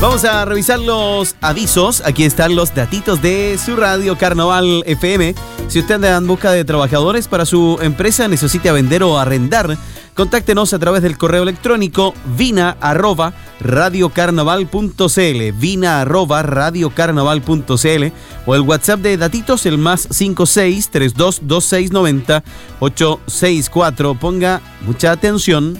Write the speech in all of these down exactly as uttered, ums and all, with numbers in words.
Vamos a revisar los avisos. Aquí están los datitos de su radio Carnaval F M. Si usted anda en busca de trabajadores para su empresa, necesita vender o arrendar, contáctenos a través del correo electrónico vina arroba radiocarnaval punto cl, vina arroba radiocarnaval punto cl, o el WhatsApp de datitos, el más cinco seis tres dos dos seis nueve cero ocho seis cuatro. Ponga mucha atención.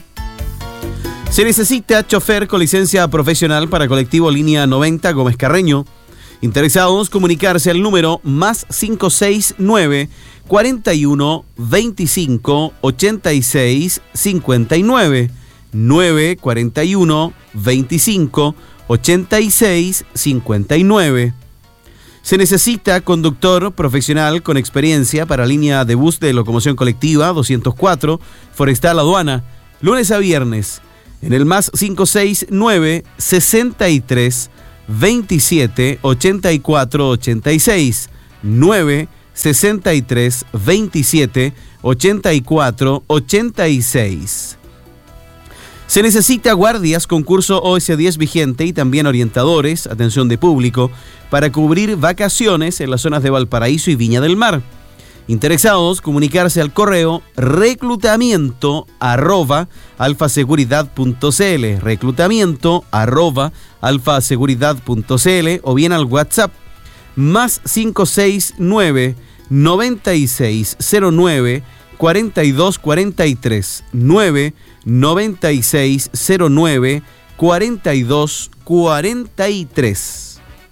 Se necesita chofer con licencia profesional para colectivo Línea noventa Gómez Carreño. Interesados, comunicarse al número más cinco seis nueve cuarenta y uno veinticinco ochenta y seis cincuenta y nueve, nueve cuarenta y uno veinticinco ochenta y seis cincuenta y nueve. Se necesita conductor profesional con experiencia para línea de bus de locomoción colectiva doscientos cuatro, Forestal Aduana, lunes a viernes, en el más cinco seis nueve sesenta y tres veintisiete ochenta y cuatro ochenta y seis, nueve sesenta y tres veintisiete ochenta y cuatro ochenta y seis. Se necesita guardias con curso O S diez vigente y también orientadores, atención de público, para cubrir vacaciones en las zonas de Valparaíso y Viña del Mar. Interesados, comunicarse al correo reclutamiento arroba alfaseguridad punto cl, reclutamiento arroba alfaseguridad punto cl, o bien al WhatsApp más cinco seis nueve noventa y seis cero nueve cuarenta y dos cuarenta y tres, nueve noventa y seis cero nueve cuarenta y dos cuarenta y tres.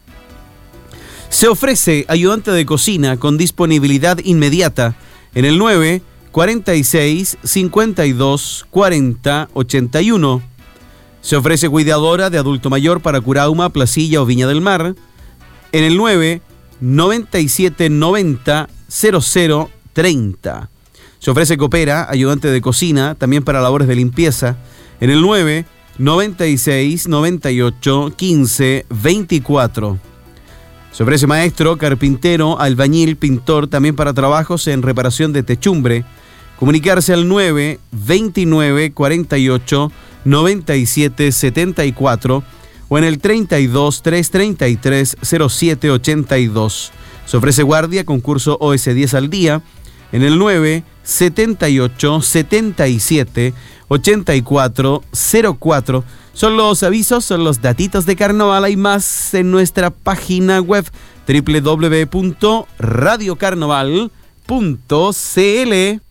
Se ofrece ayudante de cocina con disponibilidad inmediata en el nueve cuarenta y seis cincuenta y dos cuarenta ochenta y uno. Se ofrece cuidadora de adulto mayor para Curauma, Placilla o Viña del Mar en el nueve noventa y siete noventa cero cero treinta. Se ofrece copera, ayudante de cocina, también para labores de limpieza, en el nueve noventa y seis noventa y ocho quince veinticuatro. Se ofrece maestro, carpintero, albañil, pintor, también para trabajos en reparación de techumbre. Comunicarse al nueve veintinueve cuarenta y ocho noventa y siete setenta y cuatro o en el treinta y dos trescientos treinta y tres cero siete ochenta y dos. Se ofrece guardia con curso O S diez al día en el nueve setenta y ocho setenta y siete ochenta y cuatro cero cuatro. Son los avisos, son los datitos de carnaval. Hay más en nuestra página web doble u doble u doble u punto radiocarnaval punto cl.